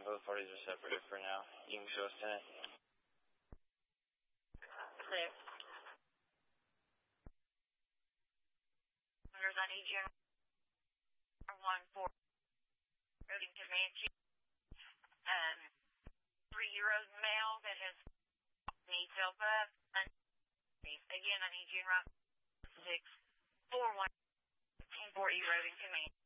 both parties are separated for now. You can show us in it. Clear. I need you 1-4. Routing Comanche. 3-year-old male that has needs help up. Again, I need you in route 641 1040 routing Comanche.